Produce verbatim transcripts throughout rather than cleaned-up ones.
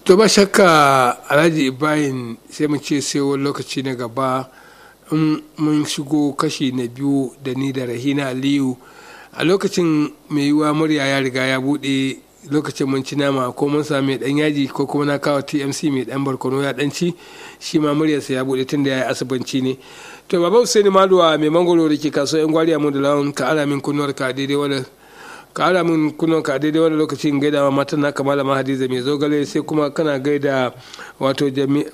to ba shakka Alhaji Ibrahim sai mu ce sai wani lokaci na gaba in mun shigo kashi na biyu da ni da Rahina Aliyu a lokacin mai yiwuwa murya ya riga ya bude lokacin mun ci nama ko mun sami dan yaji ko kuma na kawo T M C mai dan barkono ya dan ci shi ma muryarsa ya bude tunda ya yi asibanci ne. To baba Usaini Maluwa mai mangoro da ke kaso yan gwariya mu da lawan ka ala min kunnuwar ka daidai wala ka ala min kunnuwar ka daidai wala lokacin gaida ma matan naka malama Hadiza mai zogale sai kuma kana gaida wato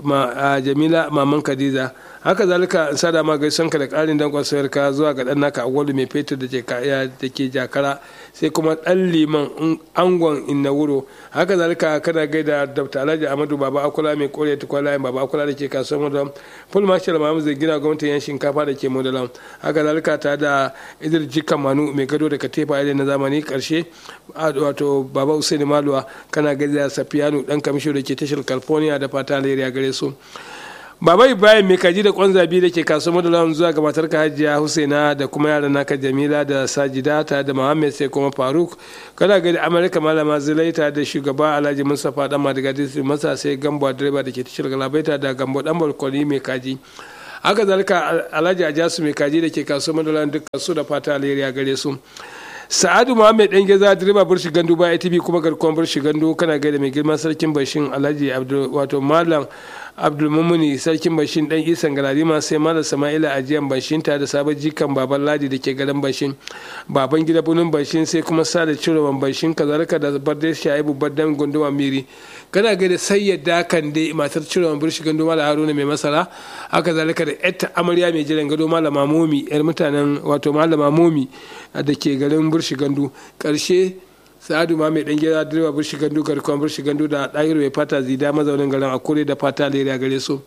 Jamila maman Khadija haka zalika in sada ma gaisan ka da karin dankon sayar ka zuwa ga dan naka Agwadu mai fetur da ke kaya da ke jakara sai kuma dan liman angon inna wuro haka zalika kana gaida Dr. Alhaji Ahmadu Baba Akula mai kore tukwala Baba Akula da ke kasuwar Modam full marshal Muhammad zai gina gwamnatin yan shinkafa da ke Modalam haka zalika ta da Idris Jikan Manu mai gado da Katefa na zamani karshe wato Baba Usaini Maluwa kana gaida Safiyanu dan kamisho da ke tashar California da fata alheri gare su. Baba Ibrahim mai kaji da kwan zabi da ke kasuwar Madalawan zuwa ga matarka Hajiya Husaina da kuma yaran naka Jamila da Sajida ta da Muhammad sai kuma Faruk kana ga da Amerika Malama Zulaita da shugaba Alhaji Mustapha dan Madigadisi masa sai Gambo direba da ke tashar Galabaita da Gambo dan Barkoli mai kaji haka zalika Alhaji Ajasu mai kaji da ke kasuwar Madalawan dukkan su da fata alheri gare su. Sa'adu Muhammad dan geza direba burshi gandu ba A T B kuma garkon burshi gandu kana gaida mai girman sarkin bashin Alhaji Abdul wato Malam Abdulmumuni sarkin bashin dan Isan Galadima sai Malam Sama'ila ajiyan bashin ta da sabon jikan baban Ladi da ke garin bashin baban gida bunin bashin sai kuma sada ciroman bashin kazalika da barde Shaibu Baddan gunduma Miri kana gaida Sayyada Kande matar ciroman burshi gandu Malam Haruna mai masara haka zalika da etta amarya mai jiran gado Malama Momi yar mutanen wato Malama Momi da ke garin burshi gandu karshe Sa'adu ma mai dan gida direba burshi gandu garkon burshi gandu da ɗahiru mai fata zida mazaunin garin Akure da fata leriya gare su.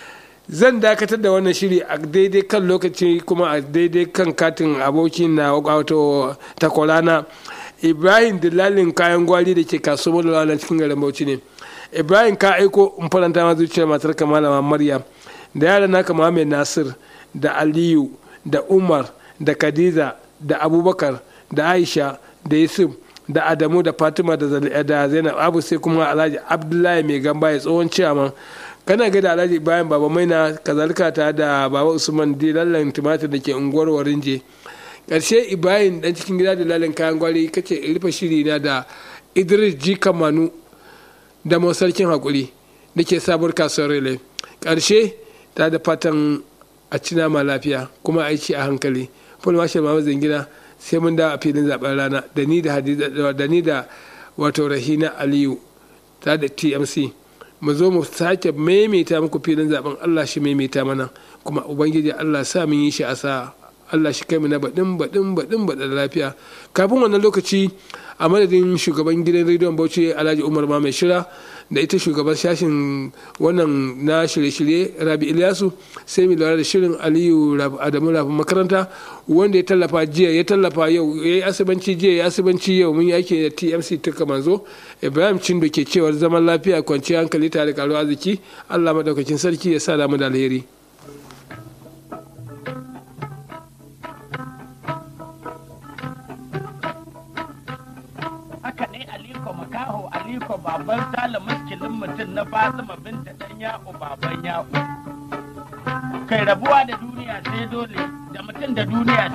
Zan dakatar da wannan shiri a daidai kan lokaci kuma a daidai kan katin abokin na wato takwalana Ibrahim Dillalin kayan gwari da ke kasuwar Malala cikin garin Bauchi ne. Ibrahim ka aiko in faranta ma zuciyar matar ka Malama Maryam da yaran naka Muhammad Nasir da Aliyu da Umar da Khadija da Abubakar da Aisha da Yusuf da Adamu da Fatima da Zainab Abu sai kuma Alhaji Abdullahi mai gamba ya tsohon ciyaman kana ga da Alhaji Ibrahim Baba Maina kazalika ta da Baba Usman Dilallan tumatir da ke unguwar Warinje karshe Ibrahim dan cikin gida da lallan kayan gwari kace rufe shiri na da Idris Jikan Manu da sarkin hakuri da ke sabuwar kasuwar Rele karshe ta da fatan a cina ma lafiya kuma aiki a hankali full marshal Muhammad Zangina sai mun da a filin zaben rana da ni da da ni da wato Rahina Aliyu ta da T M C mu zo mu sake maimaita muku filin zaben Allah shi maimaita mana kuma ubangiji Allah sa mun yi shi a sa Allah shi kai mu na badin badin badin badin lafiya kafin wannan lokaci a madadin shugaban gidan rediyon Bauchi Alhaji Umar ma mai shira da ita shugaban shashin wannan na shirye-shirye Rabi Ilyasu sai mu lura da shirin Aliyu Adamu Rabi makaranta wanda ya tallafa jiya ya tallafa yau ya yi asibanci jiya ya asibanci yau mun yake da T M C tuka manzo Ibrahim Cindo ke cewar zaman lafiya kwanciyar hankali tare da karuwa arziki Allah madaukakin sarki ya sa mu da alheri. Aliko baban Sale maskilin mutum na Fatima binta dan Ya'u baban Ya'u kai rabuwa da duniya sai dole da mutum da duniya